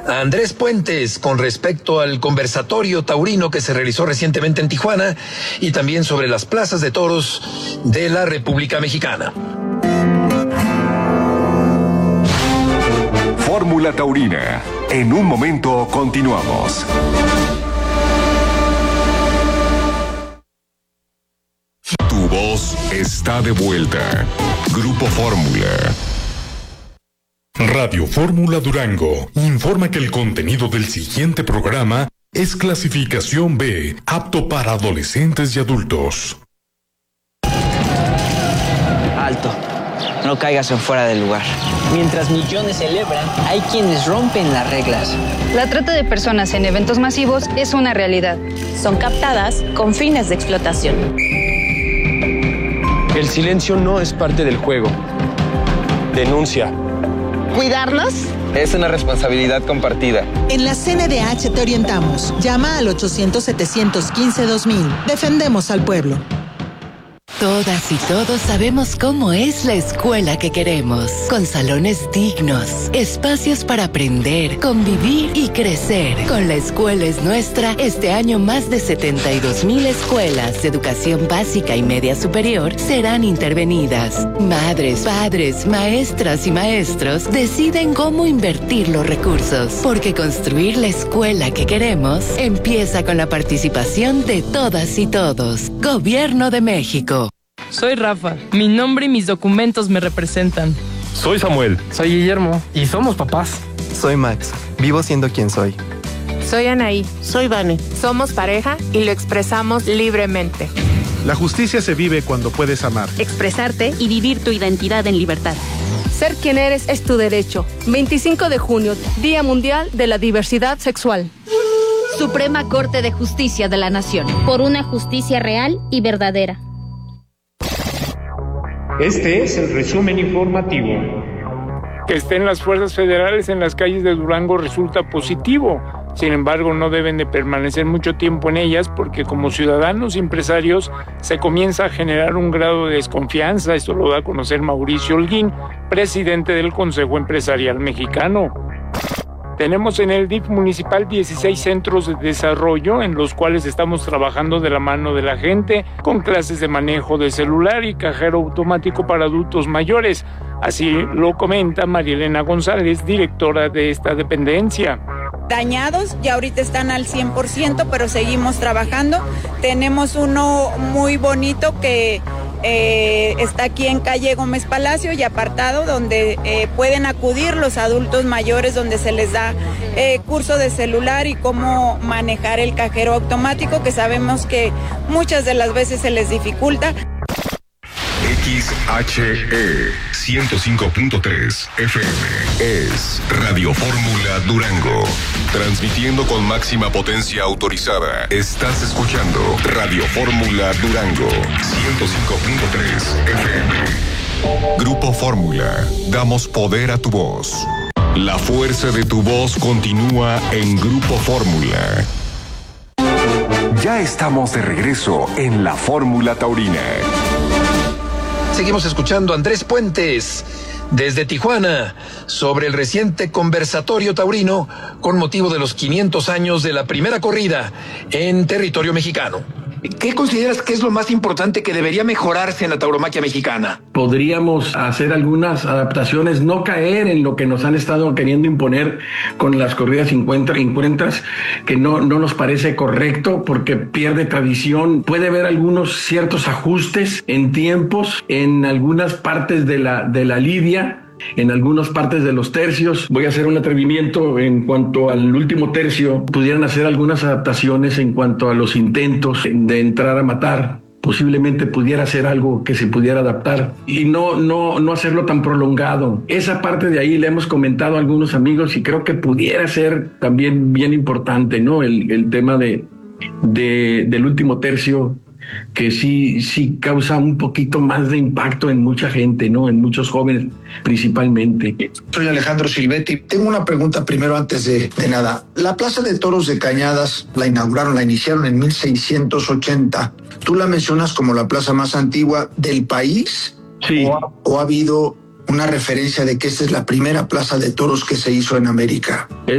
a Andrés Puentes con respecto al conversatorio taurino que se realizó recientemente en Tijuana y también sobre las plazas de toros de la República Mexicana. Fórmula Taurina. En un momento continuamos. Tu voz está de vuelta. Grupo Fórmula. Radio Fórmula Durango informa que el contenido del siguiente programa es clasificación B, apto para adolescentes y adultos. Alto, no caigas en fuera del lugar. Mientras millones celebran, hay quienes rompen las reglas. La trata de personas en eventos masivos es una realidad. Son captadas con fines de explotación. El silencio no es parte del juego. Denuncia. ¿Cuidarnos? Es una responsabilidad compartida. En la CNDH te orientamos. Llama al 800-715-2000. Defendemos al pueblo. Todas y todos sabemos cómo es la escuela que queremos, con salones dignos, espacios para aprender, convivir y crecer. Con La Escuela es Nuestra, este año más de 72,000 escuelas de educación básica y media superior serán intervenidas. Madres, padres, maestras y maestros deciden cómo invertir los recursos, porque construir la escuela que queremos empieza con la participación de todas y todos. Gobierno de México. Soy Rafa. Mi nombre y mis documentos me representan. Soy Samuel. Soy Guillermo. Y somos papás. Soy Max. Vivo siendo quien soy. Soy Anaí. Soy Vane. Somos pareja y lo expresamos libremente. La justicia se vive cuando puedes amar, expresarte y vivir tu identidad en libertad. Ser quien eres es tu derecho. 25 de junio, Día Mundial de la Diversidad Sexual. Suprema Corte de Justicia de la Nación. Por una justicia real y verdadera. Este es el resumen informativo. Que estén las fuerzas federales en las calles de Durango resulta positivo. Sin embargo, no deben de permanecer mucho tiempo en ellas porque como ciudadanos y empresarios se comienza a generar un grado de desconfianza. Esto lo da a conocer Mauricio Holguín, presidente del Consejo Empresarial Mexicano. Tenemos en el DIF municipal 16 centros de desarrollo en los cuales estamos trabajando de la mano de la gente con clases de manejo de celular y cajero automático para adultos mayores. Así lo comenta María Elena González, directora de esta dependencia. Dañados, ya ahorita están al 100%, pero seguimos trabajando. Tenemos uno muy bonito que está aquí en calle Gómez Palacio y apartado, donde pueden acudir los adultos mayores, donde se les da curso de celular y cómo manejar el cajero automático, que sabemos que muchas de las veces se les dificulta. XHE 105.3 FM es Radio Fórmula Durango. Transmitiendo con máxima potencia autorizada. Estás escuchando Radio Fórmula Durango 105.3 FM. Grupo Fórmula. Damos poder a tu voz. La fuerza de tu voz continúa en Grupo Fórmula. Ya estamos de regreso en la Fórmula Taurina. Seguimos escuchando a Andrés Puentes desde Tijuana sobre el reciente conversatorio taurino con motivo de los 500 años de la primera corrida en territorio mexicano. ¿Qué consideras que es lo más importante que debería mejorarse en la tauromaquia mexicana? Podríamos hacer algunas adaptaciones, no caer en lo que nos han estado queriendo imponer con las corridas encuentras, que no nos parece correcto porque pierde tradición. Puede haber algunos ciertos ajustes en tiempos, en algunas partes de la lidia, en algunas partes de los tercios. Voy a hacer un atrevimiento en cuanto al último tercio. Pudieran hacer algunas adaptaciones en cuanto a los intentos de entrar a matar. Posiblemente pudiera ser algo que se pudiera adaptar y no hacerlo tan prolongado. Esa parte de ahí le hemos comentado a algunos amigos y creo que pudiera ser también bien importante, ¿no? El tema del último tercio, que sí causa un poquito más de impacto en mucha gente, ¿no? En muchos jóvenes principalmente. Soy Alejandro Silvetti. Tengo una pregunta primero antes de nada. La Plaza de Toros de Cañadas la iniciaron en 1680. ¿Tú la mencionas como la plaza más antigua del país? Sí. ¿O ha habido una referencia de que esta es la primera plaza de toros que se hizo en América?